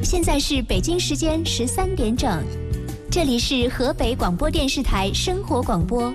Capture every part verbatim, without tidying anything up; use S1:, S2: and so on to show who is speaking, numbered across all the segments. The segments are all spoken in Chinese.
S1: 现在是北京时间十三点整，这里是河北广播电视台生活广播。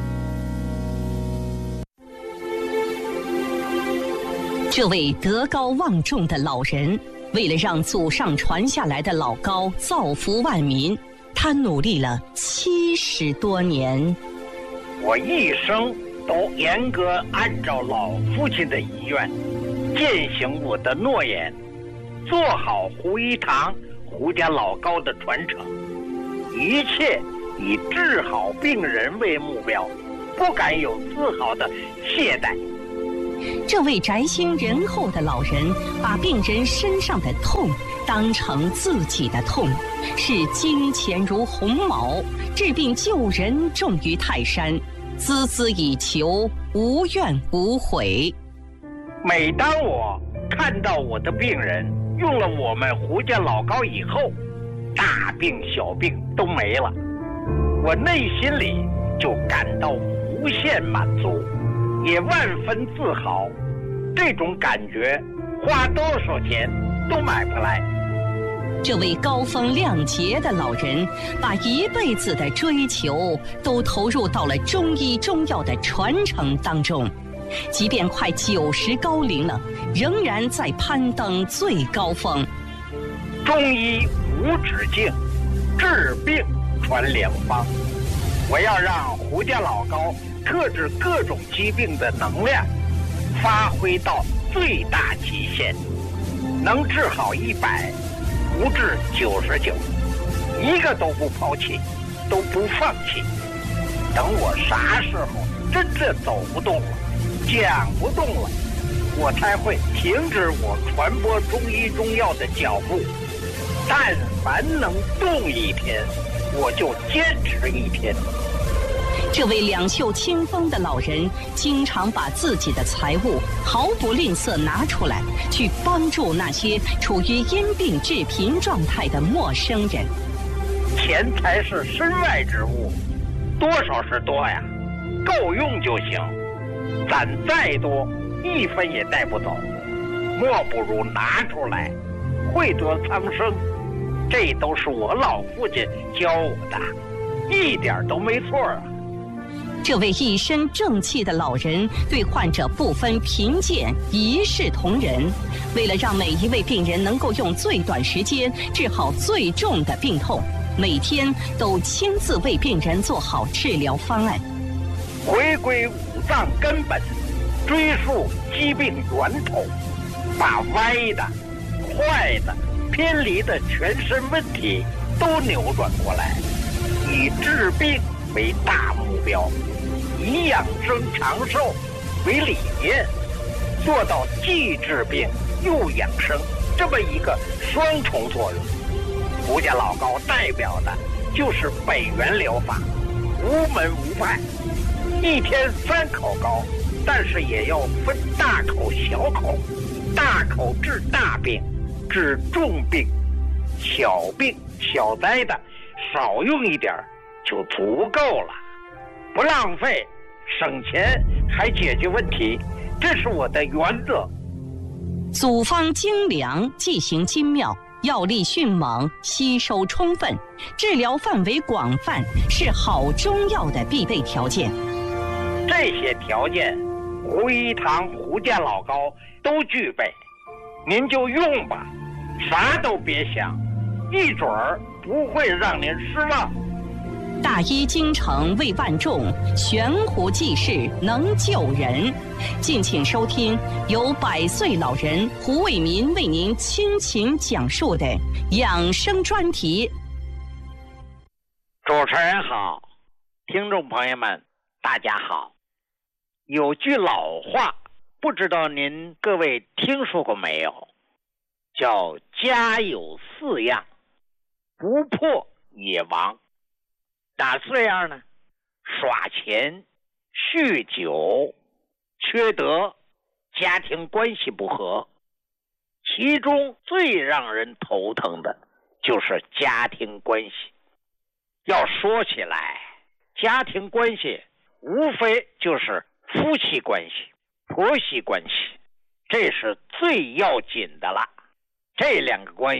S2: 这位德高望重的老人，为了让祖上传下来的老高造福万民，他努力了七十多年。
S3: 我一生都严格按照老父亲的遗愿，践行我的诺言，做好胡一堂胡家老高的传承，一切以治好病人为目标，不敢有丝毫的懈怠。
S2: 这位宅心仁厚的老人，把病人身上的痛当成自己的痛，视金钱如鸿毛，治病救人重于泰山，孜孜以求，无怨无悔。
S3: 每当我看到我的病人用了我们胡家老高以后，大病小病都没了，我内心里就感到无限满足，也万分自豪。这种感觉花多少钱都买不来。
S2: 这位高风亮节的老人，把一辈子的追求都投入到了中医中药的传承当中，即便快九十高龄了，仍然在攀登最高峰。
S3: 中医无止境，治病传良方。我要让胡家老高特治各种疾病的能量发挥到最大极限，能治好一百，不治九十九，一个都不抛弃，都不放弃。等我啥时候真正走不动了，讲不动了，我才会停止我传播中医中药的脚步。但凡能动一天，我就坚持一天。
S2: 这位两袖清风的老人，经常把自己的财物毫不吝啬拿出来，去帮助那些处于因病致贫状态的陌生人。
S3: 钱财是身外之物，多少是多呀，够用就行。攒再多，一分也带不走，莫不如拿出来，惠泽苍生。这都是我老父亲教我的，一点都没错啊。
S2: 这位一身正气的老人，对患者不分贫贱，一视同仁。为了让每一位病人能够用最短时间治好最重的病痛，每天都亲自为病人做好治疗方案。
S3: 回归五脏根本，追溯疾病源头，把歪的、坏的、偏离的全身问题都扭转过来，以治病为大目标，以养生长寿为理念，做到既治病又养生这么一个双重作用。胡家老高代表的就是北元疗法，无门无派，一天三口高，但是也要分大口小口，大口治大病，治重病，小病小灾的少用一点就足够了，不浪费，省钱还解决问题，这是我的原则。
S2: 组方精良，剂型精妙，药力迅猛，吸收充分，治疗范围广泛，是好中药的必备条件。
S3: 这些条件，胡一堂胡家老高都具备，您就用吧，啥都别想，一准儿不会让您失望。
S2: 大医精诚为万众，悬壶济世能救人。敬请收听由百岁老人胡卫民为您倾情讲述的养生专题。
S3: 主持人好，听众朋友们大家好。有句老话，不知道您各位听说过没有，叫家有四样，不破也亡。哪四样呢？耍钱、酗酒、缺德、家庭关系不和。其中最让人头疼的就是家庭关系。要说起来，家庭关系无非就是夫妻关系、婆媳关系，这是最要紧的了。这两个关系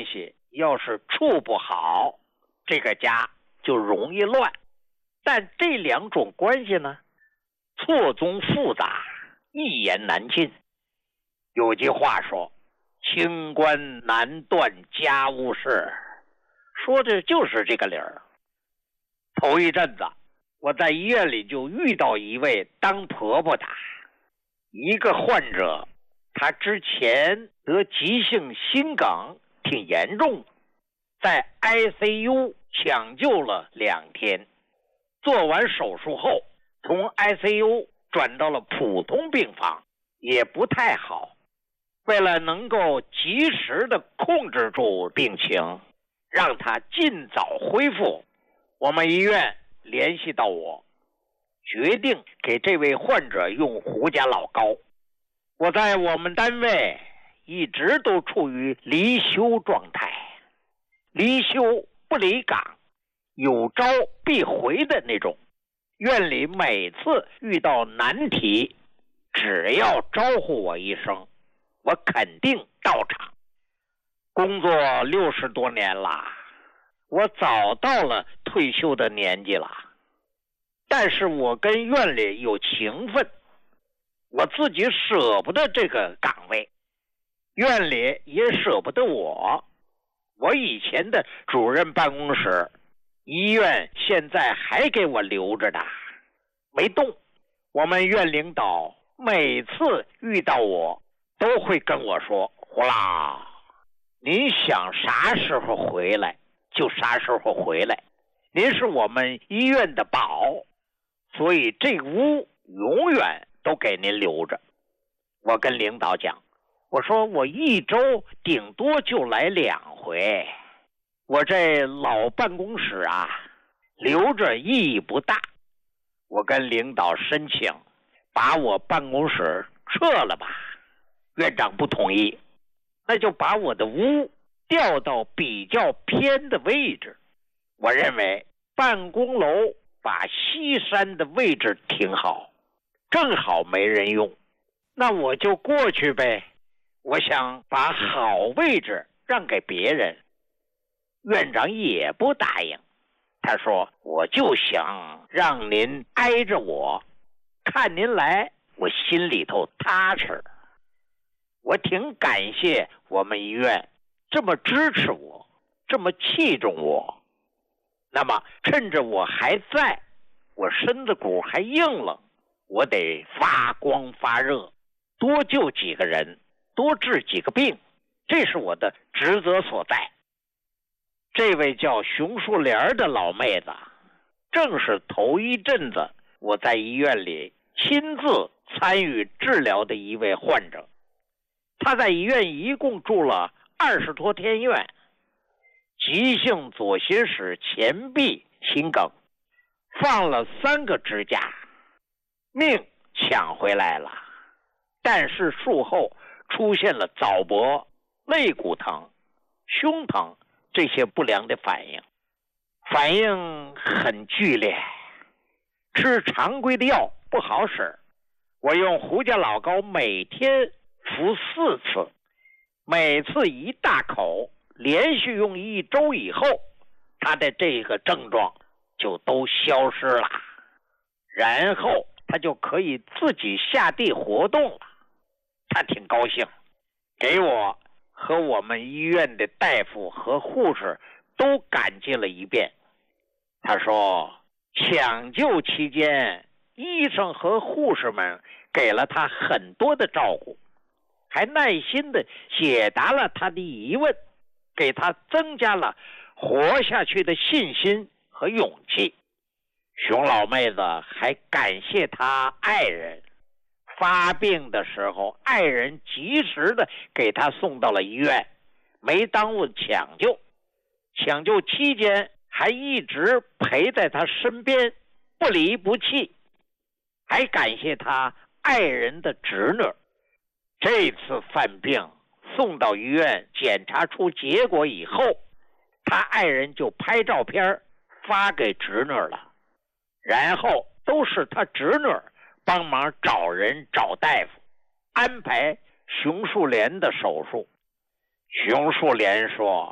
S3: 要是处不好，这个家就容易乱。但这两种关系呢，错综复杂，一言难尽。有句话说，清官难断家务事，说的就是这个理儿。头一阵子，我在医院里就遇到一位当婆婆的，一个患者，他之前得急性心梗，挺严重，在 I C U 抢救了两天，做完手术后，从 I C U 转到了普通病房，也不太好。为了能够及时的控制住病情，让他尽早恢复，我们医院联系到我，决定给这位患者用胡家老膏。我在我们单位一直都处于离休状态，离休不离岗，有招必回的那种。院里每次遇到难题，只要招呼我一声，我肯定到场。工作六十多年了，我早到了退休的年纪了，但是我跟院里有情分，我自己舍不得这个岗位，院里也舍不得我。我以前的主任办公室，医院现在还给我留着的，没动。我们院领导每次遇到我都会跟我说，胡老，您想啥时候回来就啥时候回来，您是我们医院的宝，所以这屋永远都给您留着。我跟领导讲，我说我一周顶多就来两回，我这老办公室啊，留着意义不大。我跟领导申请把我办公室撤了吧，院长不同意，那就把我的屋调到比较偏的位置。我认为办公楼把西山的位置挺好，正好没人用，那我就过去呗。我想把好位置让给别人。院长也不答应，他说我就想让您挨着我，看您来我心里头踏实。我挺感谢我们医院这么支持我，这么器重我。那么趁着我还在，我身子骨还硬朗，我得发光发热，多救几个人，多治几个病，这是我的职责所在。这位叫熊树莲的老妹子，正是头一阵子我在医院里亲自参与治疗的一位患者。她在医院一共住了二十多天院，急性左心室前壁心梗，放了三个支架，命抢回来了，但是术后出现了早搏、肋骨疼、胸疼这些不良的反应，反应很剧烈，吃常规的药不好使。我用胡家老膏每天服四次，每次一大口，连续用一周以后，他的这个症状就都消失了，然后他就可以自己下地活动了。他挺高兴，给我和我们医院的大夫和护士都感激了一遍。他说抢救期间，医生和护士们给了他很多的照顾，还耐心地解答了他的疑问，给他增加了活下去的信心和勇气。熊老妹子还感谢他爱人，发病的时候爱人及时的给他送到了医院，没耽误抢救，抢救期间还一直陪在他身边，不离不弃。还感谢他爱人的侄女，这次犯病送到医院检查出结果以后，他爱人就拍照片发给侄女了，然后都是他侄女帮忙找人找大夫，安排熊树莲的手术。熊树莲说，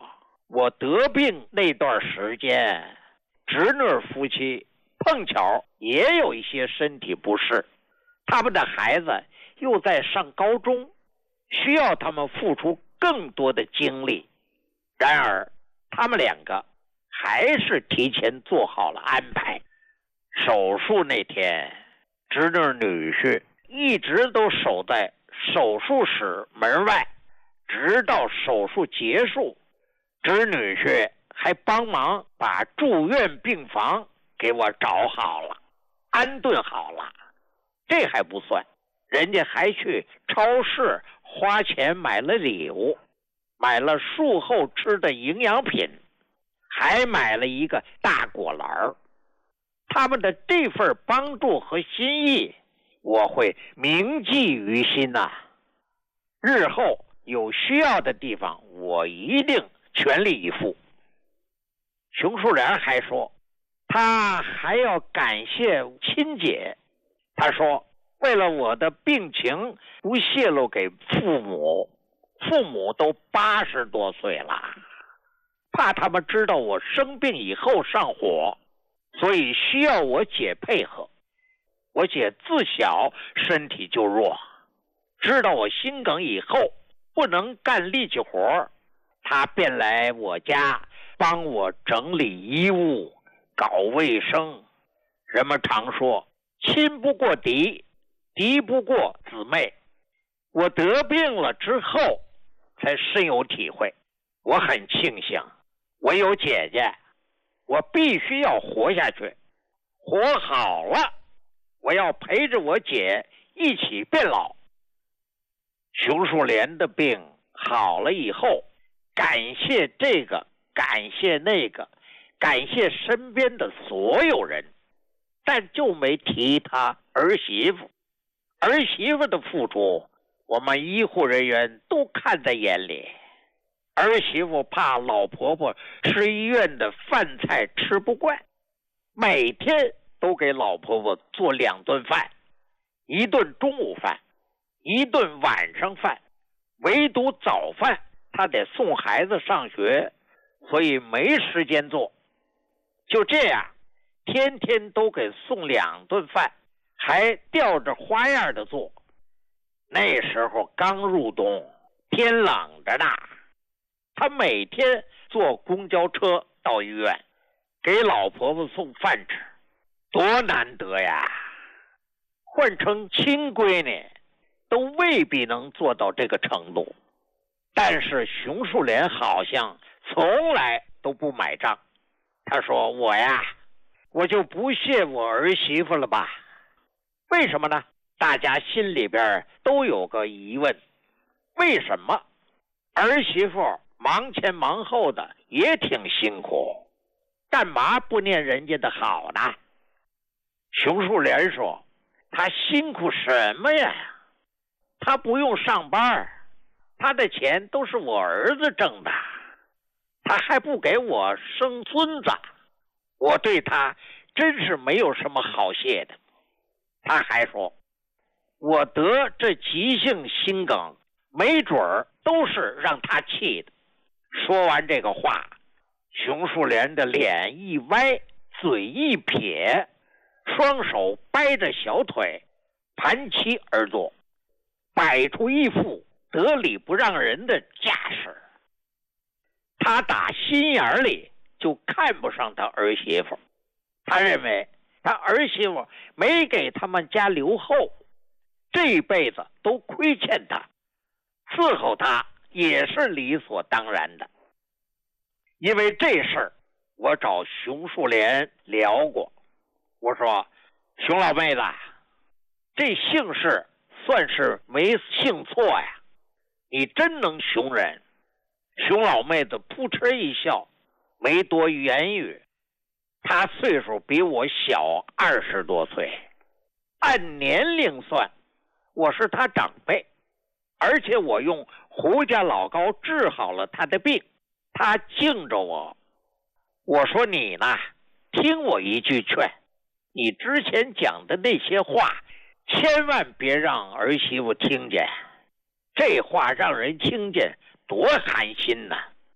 S3: 我得病那段时间，侄女夫妻碰巧也有一些身体不适，他们的孩子又在上高中，需要他们付出更多的精力。然而他们两个还是提前做好了安排。手术那天，侄女女婿一直都守在手术室门外，直到手术结束，侄女婿还帮忙把住院病房给我找好了，安顿好了。这还不算，人家还去超市花钱买了礼物，买了术后吃的营养品，还买了一个大果篮。他们的这份帮助和心意，我会铭记于心呐、啊。日后有需要的地方，我一定全力以赴。熊树莲还说，他还要感谢亲姐。他说，为了我的病情不泄露给父母，父母都八十多岁了，怕他们知道我生病以后上火，所以需要我姐配合。我姐自小身体就弱，知道我心梗以后不能干力气活，她便来我家帮我整理衣物，搞卫生。人们常说，亲不过敌，敌不过姊妹。我得病了之后才深有体会，我很庆幸我有姐姐，我必须要活下去，活好了，我要陪着我姐一起变老。熊树莲的病好了以后，感谢这个，感谢那个，感谢身边的所有人，但就没提他儿媳妇。儿媳妇的付出，我们医护人员都看在眼里。儿媳妇怕老婆婆吃医院的饭菜吃不惯，每天都给老婆婆做两顿饭，一顿中午饭，一顿晚上饭，唯独早饭她得送孩子上学，所以没时间做。就这样，天天都给送两顿饭，还吊着花样的做。那时候刚入冬，天冷着呢，他每天坐公交车到医院，给老婆婆送饭吃，多难得呀！换成亲闺女，都未必能做到这个程度。但是熊树莲好像从来都不买账。他说，我呀，我就不谢我儿媳妇了吧？为什么呢？大家心里边都有个疑问，为什么儿媳妇忙前忙后的也挺辛苦，干嘛不念人家的好呢？熊树莲说，他辛苦什么呀？他不用上班，他的钱都是我儿子挣的，他还不给我生孙子，我对他真是没有什么好谢的。他还说，我得这急性心梗，没准儿都是让他气的。说完这个话，熊树莲的脸一歪，嘴一撇，双手掰着小腿，盘膝而坐，摆出一副得理不让人的架势。他打心眼里就看不上他儿媳妇，他认为他儿媳妇没给他们家留后，这一辈子都亏欠他，伺候他也是理所当然的。因为这事儿，我找熊树莲聊过，我说，熊老妹子，这姓氏算是没姓错呀，你真能熊人。熊老妹子扑哧一笑，没多言语。她岁数比我小二十多岁，按年龄算，我是她长辈，而且我用胡家老高治好了她的病，她敬着我。我说，你呢，听我一句劝，你之前讲的那些话，千万别让儿媳妇听见，这话让人听见多寒心呐！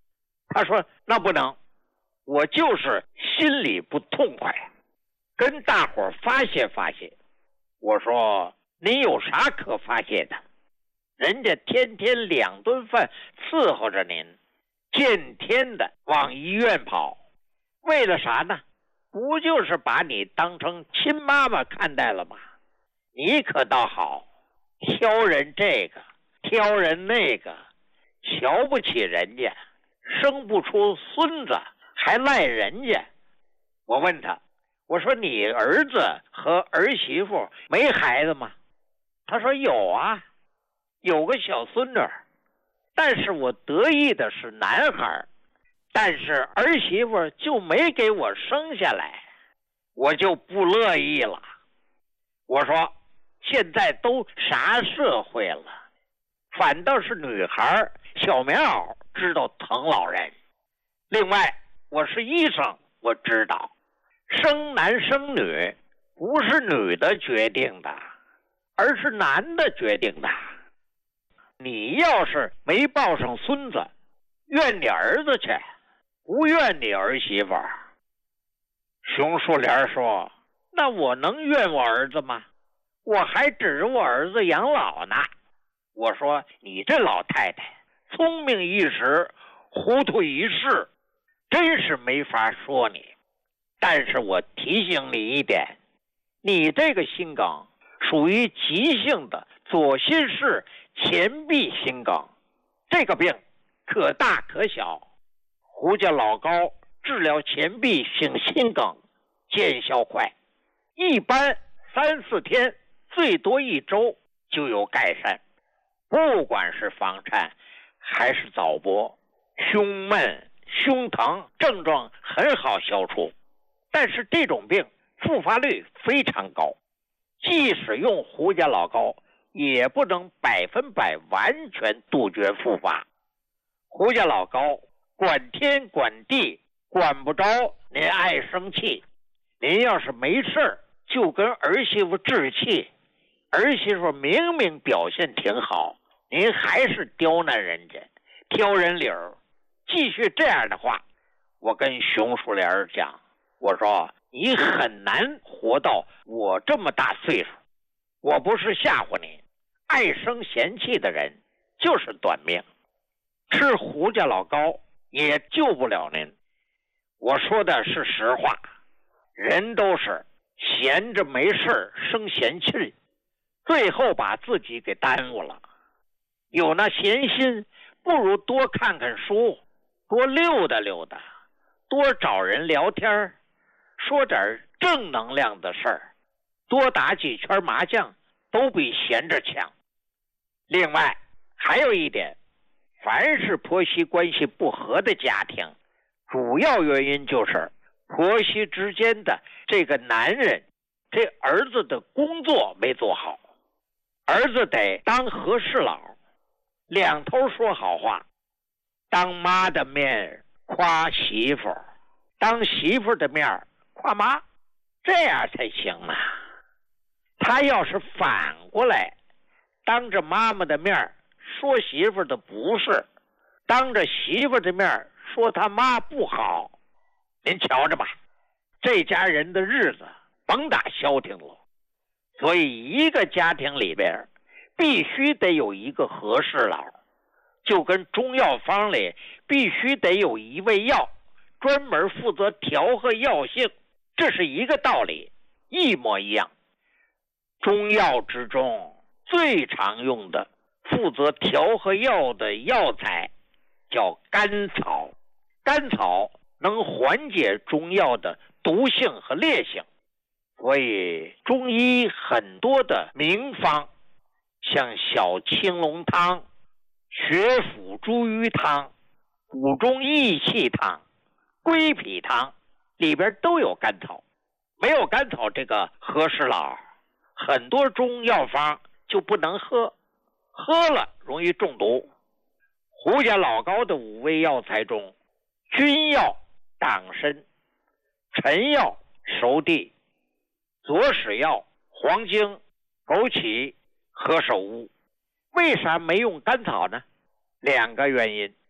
S3: 他说那不能，我就是心里不痛快，跟大伙儿发泄发泄。我说你有啥可发泄的？人家天天两顿饭伺候着您，见天的往医院跑，为了啥呢？不就是把你当成亲妈妈看待了吗？你可倒好，挑人这个挑人那个，瞧不起人家，生不出孙子还赖人家。我问他，我说你儿子和儿媳妇没孩子吗？他说有啊，有个小孙女，但是我得意的是男孩，但是儿媳妇就没给我生下来，我就不乐意了。我说现在都啥社会了，反倒是女孩小棉袄知道疼老人。另外我是医生，我知道生男生女不是女的决定的，而是男的决定的。你要是没抱上孙子，怨你儿子去，不怨你儿媳妇。熊树莲说，那我能怨我儿子吗？我还指着我儿子养老呢。我说你这老太太聪明一时糊涂一世，真是没法说你。但是我提醒你一点，你这个心梗属于急性的左心室前壁心梗，这个病可大可小。胡家老高治疗前壁性心梗见效快，一般三四天，最多一周就有改善。不管是房颤还是早搏，胸闷胸疼症状很好消除，但是这种病复发率非常高，即使用胡家老高也不能百分百完全杜绝复发。胡家老高管天管地，管不着您爱生气，您要是没事就跟儿媳妇置气，儿媳妇明明表现挺好，您还是刁难人家，挑人理儿。继续这样的话，我跟熊树莲讲，我说你很难活到我这么大岁数。我不是吓唬你，爱生嫌气的人就是短命，吃胡家老高也救不了您。我说的是实话，人都是闲着没事生闲气，最后把自己给耽误了。有那闲心，不如多看看书，多溜达溜达，多找人聊天，说点正能量的事儿，多打几圈麻将，都比闲着强。另外还有一点，凡是婆媳关系不和的家庭，主要原因就是婆媳之间的这个男人，这儿子的工作没做好。儿子得当和事佬，两头说好话，当妈的面夸媳妇，当媳妇的面夸妈，这样才行啊。他要是反过来，当着妈妈的面说媳妇的不是，当着媳妇的面说他妈不好，您瞧着吧，这家人的日子甭打消停了。所以一个家庭里边必须得有一个和事佬，就跟中药方里必须得有一味药专门负责调和药性，这是一个道理，一模一样。中药之中最常用的负责调和药的药材叫甘草，甘草能缓解中药的毒性和烈性，所以中医很多的名方，像小青龙汤、血府茱萸汤、补中益气汤、归脾汤，里边都有甘草。没有甘草这个和事佬，很多中药方就不能喝，喝了容易中毒。胡家老高的五味药材中，君药党参，陈药熟地，左使药黄精、枸杞、何首乌。为啥没用甘草呢？两个原因。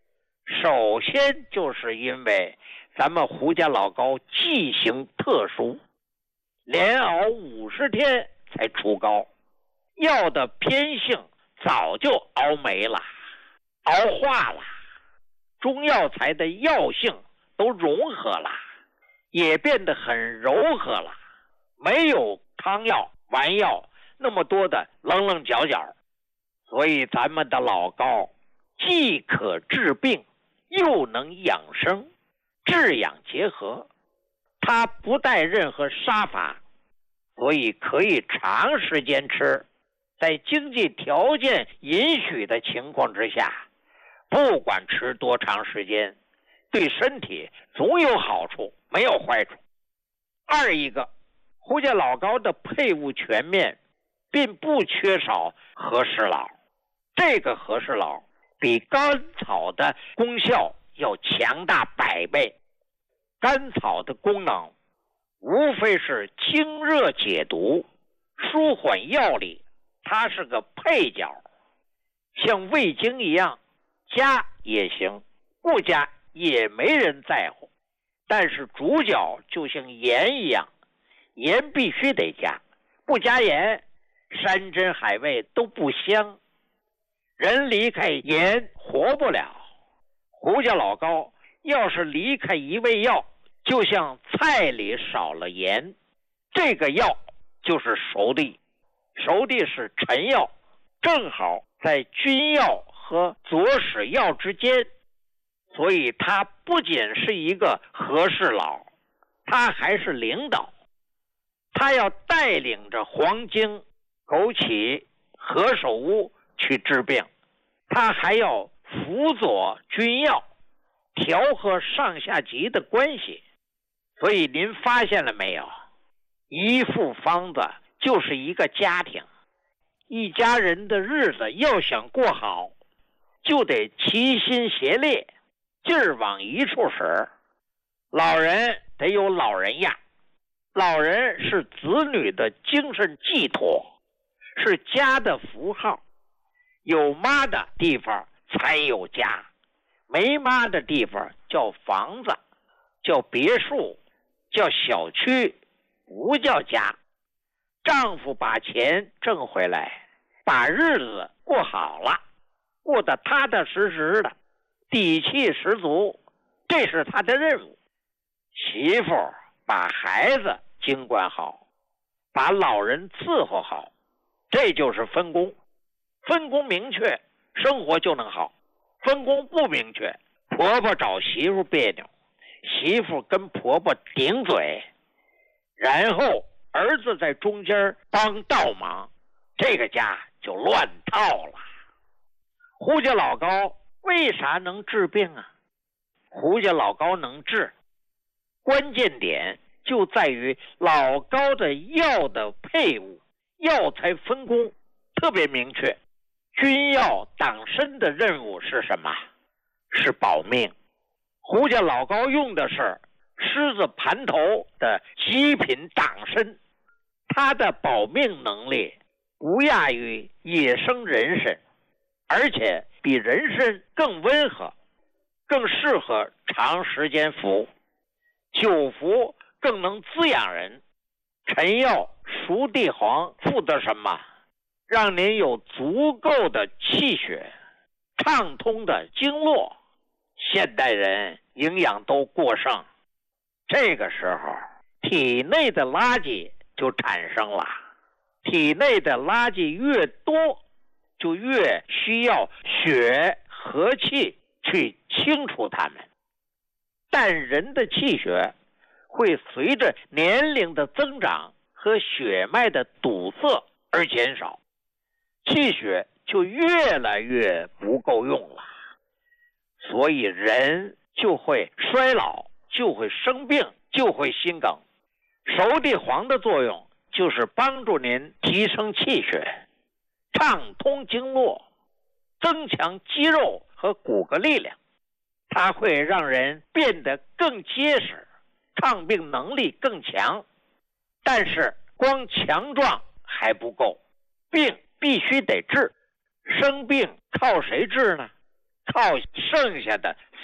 S3: 首先就是因为咱们胡家老高记性特殊，连熬五十天才出膏，药的偏性早就熬没了，熬化了，中药材的药性都融合了，也变得很柔和了，没有汤药丸药那么多的棱棱角角。所以咱们的老高既可治病又能养生，治养结合，它不带任何杀伐，所以可以长时间吃，在经济条件允许的情况之下，不管吃多长时间，对身体总有好处，没有坏处。二一个，胡家老高的配伍全面，并不缺少和事佬，这个和事佬比甘草的功效要强大百倍。甘草的功能无非是清热解毒、舒缓药力，它是个配角，像味精一样，加也行，不加也没人在乎。但是主角就像盐一样，盐必须得加，不加盐，山珍海味都不香。人离开盐活不了。胡家老高要是离开一味药，就像菜里少了盐，这个药就是熟地。熟地是陈药，正好在君药和佐使药之间，所以他不仅是一个和事佬，他还是领导。他要带领着黄精、枸杞、何首乌去治病，他还要辅佐君药，调和上下级的关系。所以您发现了没有，一副方子就是一个家庭，一家人的日子要想过好，就得齐心协力，劲儿往一处使。老人得有老人样，老人是子女的精神寄托，是家的符号。有妈的地方才有家，没妈的地方叫房子，叫别墅，叫小区，不叫家。丈夫把钱挣回来，把日子过好了，过得踏踏实实的，底气十足，这是他的任务。媳妇把孩子经管好，把老人伺候好，这就是分工。分工明确，生活就能好。分工不明确，婆婆找媳妇别扭，媳妇跟婆婆顶嘴，然后儿子在中间帮倒忙，这个家就乱套了。胡家老高为啥能治病啊？胡家老高能治，关键点就在于老高的药的配伍，药材分工特别明确。君药党参的任务是什么？是保命。胡家老高用的是狮子盘头的极品党参，它的保命能力不亚于野生人参，而且比人参更温和，更适合长时间服，久服更能滋养人。陈药熟地黄负责什么？让您有足够的气血，畅通的经络。现代人营养都过剩，这个时候体内的垃圾就产生了，体内的垃圾越多，就越需要血和气去清除它们。但人的气血会随着年龄的增长和血脉的堵塞而减少，气血就越来越不够用了，所以人就会衰老，就会生病，就会心梗。熟地黄的作用就是帮助您提升气血，畅通经络，增强肌肉和骨骼力量，它会让人变得更结实，抗病能力更强。但是光强壮还不够，病必须得治。生病靠谁治呢？靠剩下的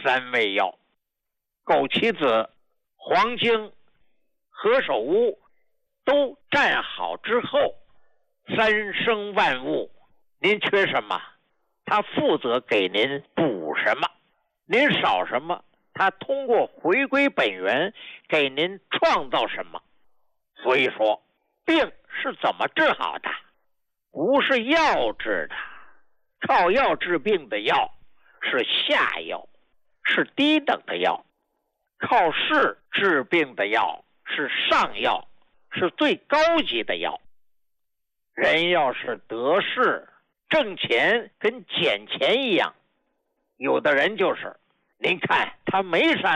S3: 三味药。枸杞子、黄精、何首乌都蘸好之后，三生万物，您缺什么，他负责给您补什么，您少什么，他通过回归本源给您创造什么。所以说，病是怎么治好的？不是药治的，靠药治病的药是下药，是低等的药；靠势治病的药是上药，是最高级的药。人要是得势，挣钱跟捡钱一样，有的人就是，您看他没啥